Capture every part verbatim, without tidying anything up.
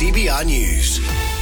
C B R News.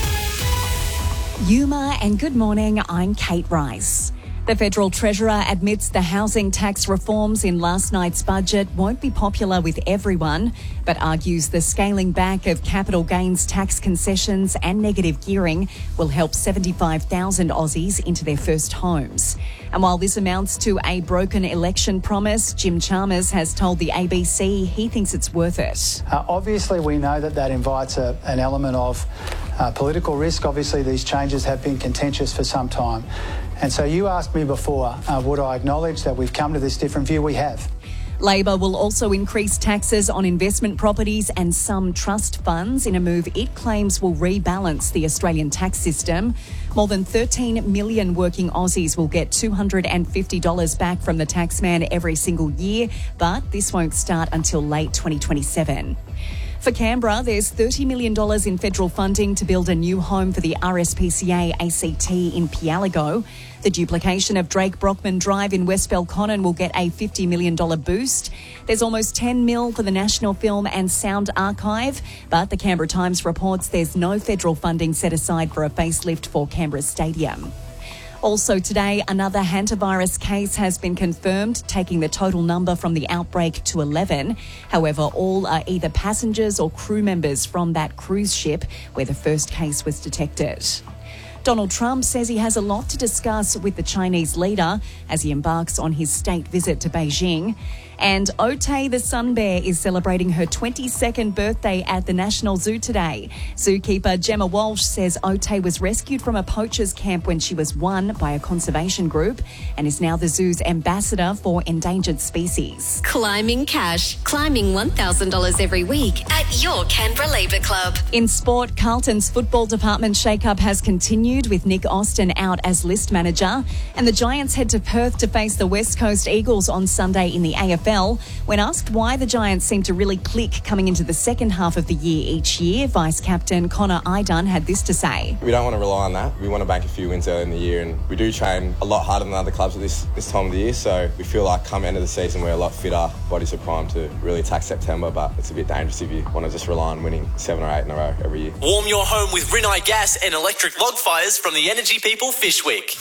Yuma and good morning, I'm Kate Rice. The Federal Treasurer admits the housing tax reforms in last night's budget won't be popular with everyone, but argues the scaling back of capital gains tax concessions and negative gearing will help seventy-five thousand Aussies into their first homes. And while this amounts to a broken election promise, Jim Chalmers has told the A B C he thinks it's worth it. Uh, obviously, we know that that invites a, an element of uh, political risk. Obviously, these changes have been contentious for some time. And so you asked me before, uh, would I acknowledge that we've come to this different view? We have. Labor will also increase taxes on investment properties and some trust funds in a move it claims will rebalance the Australian tax system. More than thirteen million working Aussies will get two hundred fifty dollars back from the taxman every single year, but this won't start until late twenty twenty-seven. For Canberra, there's thirty million dollars in federal funding to build a new home for the R S P C A A C T in Pialigo. The duplication of Drake Brockman Drive in West Belconnen will get a fifty million dollars boost. There's almost ten mil for the National Film and Sound Archive, but the Canberra Times reports there's no federal funding set aside for a facelift for Canberra Stadium. Also today, another hantavirus case has been confirmed, taking the total number from the outbreak to eleven. However, all are either passengers or crew members from that cruise ship where the first case was detected. Donald Trump says he has a lot to discuss with the Chinese leader as he embarks on his state visit to Beijing. And Otay the sun bear is celebrating her twenty-second birthday at the National Zoo today. Zookeeper Gemma Walsh says Otay was rescued from a poacher's camp when she was one by a conservation group and is now the zoo's ambassador for endangered species. Climbing cash. Climbing one thousand dollars every week at your Canberra Labour Club. In sport, Carlton's football department shake-up has continued with Nick Austin out as list manager. And the Giants head to Perth to face the West Coast Eagles on Sunday in the A F L. When asked why the Giants seem to really click coming into the second half of the year each year, Vice-Captain Connor Idun had this to say. We don't want to rely on that. We want to bank a few wins early in the year, and we do train a lot harder than other clubs at this, this time of the year, so we feel like come end of the season we're a lot fitter, bodies are primed to really attack September, but it's a bit dangerous if you want to just rely on winning seven or eight in a row every year. Warm your home with Rinnai Gas and electric log fires from the Energy People Fish Week.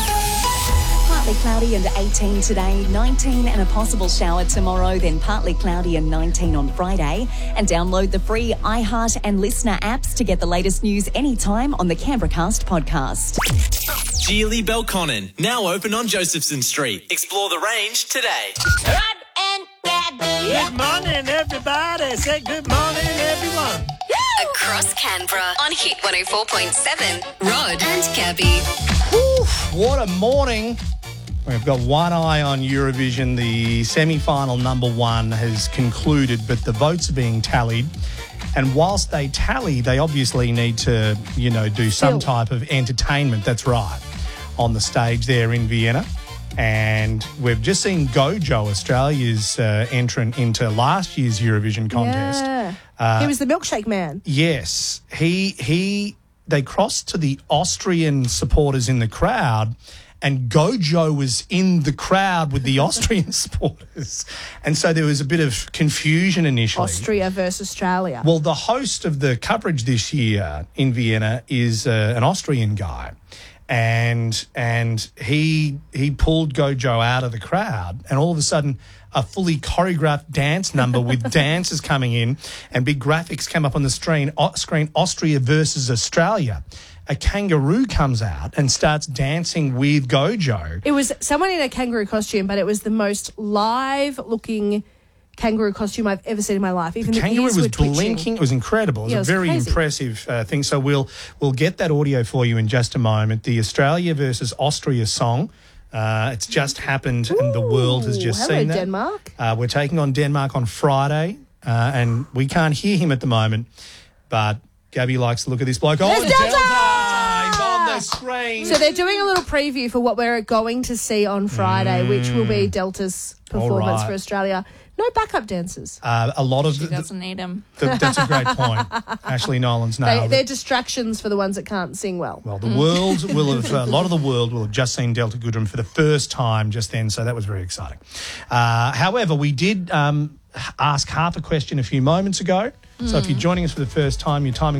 Partly cloudy and eighteen today, nineteen and a possible shower tomorrow, then partly cloudy and nineteen on Friday. And download the free iHeart and Listener apps to get the latest news anytime on the Canberra Cast podcast. Geely Belconnen, now open on Josephson Street. Explore the range today. Good morning, everybody. Say good morning, everyone. Across Canberra on Hit one oh four point seven. Rod and Gabby. Whew, what a morning. We've got one eye on Eurovision. The semi-final number one has concluded, but the votes are being tallied. And whilst they tally, they obviously need to, you know, do some type of entertainment. That's right, on the stage there in Vienna. And we've just seen Gojo, Australia's uh, entrant into last year's Eurovision contest. Yeah. Uh, he was the milkshake man. Yes. He, he, they crossed to the Austrian supporters in the crowd, and Gojo was in the crowd with the Austrian supporters. And so there was a bit of confusion initially. Austria versus Australia. Well, the host of the coverage this year in Vienna is uh, an Austrian guy. And and he he pulled Gojo out of the crowd, and all of a sudden a fully choreographed dance number with dancers coming in and big graphics came up on the screen, screen Austria versus Australia. A kangaroo comes out and starts dancing with Gojo. It was someone in a kangaroo costume, but it was the most live-looking kangaroo costume I've ever seen in my life. Even the, the kangaroo ears was were twitching. blinking. It was incredible. It was yeah, a it was very crazy. impressive uh, thing. So we'll we'll get that audio for you in just a moment. The Australia versus Austria song. Uh, it's just happened, Ooh, and the world has just hello, seen that. Denmark. Uh, we're taking on Denmark on Friday, uh, and we can't hear him at the moment, but Gabby likes to look at this bloke. There's Oh, Delta! Delta! He's on the screen. So they're doing a little preview for what we're going to see on Friday, mm. which will be Delta's performance right. for Australia. No backup dancers. Uh, a lot of she the, doesn't need them. The, that's a great point. Ashley Nolan's nailed they, it. They're distractions for the ones that can't sing well. Well, the world will have, a lot of the world will have just seen Delta Goodrem for the first time just then, so that was very exciting. Uh, however, we did um, ask half a question a few moments ago, mm. so if you're joining us for the first time, your timing